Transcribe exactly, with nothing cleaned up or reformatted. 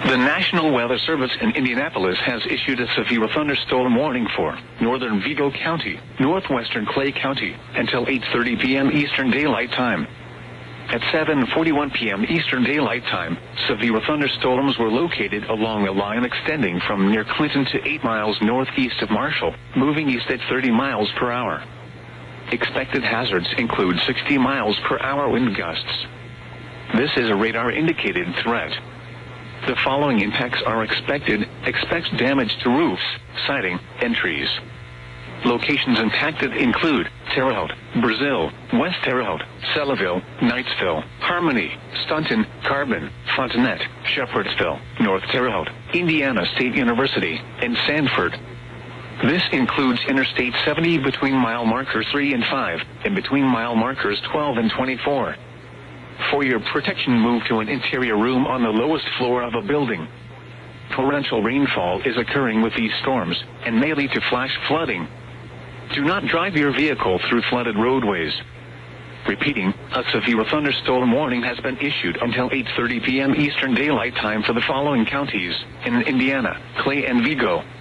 The National Weather Service in Indianapolis has issued a severe thunderstorm warning for northern Vigo County, northwestern Clay County, until eight thirty p.m. Eastern Daylight Time. At seven forty-one p.m. Eastern Daylight Time, severe thunderstorms were located along a line extending from near Clinton to eight miles northeast of Marshall, moving east at thirty miles per hour. Expected hazards include sixty miles per hour wind gusts. This is a radar-indicated threat. The following impacts are expected. Expect damage to roofs, siding, and trees. Locations impacted include Terre Haute, Brazil, West Terre Haute, Sellaville, Knightsville, Harmony, Staunton, Carbon, Fontenette, Shepherdsville, North Terre Haute, Indiana State University, and Sanford. This includes Interstate seventy between mile markers three and five, and between mile markers twelve and twenty-four. For your protection, move to an interior room on the lowest floor of a building. Torrential rainfall is occurring with these storms, and may lead to flash flooding. Do not drive your vehicle through flooded roadways. Repeating, a severe thunderstorm warning has been issued until eight thirty p.m. Eastern Daylight Time for the following counties in Indiana: Clay and Vigo,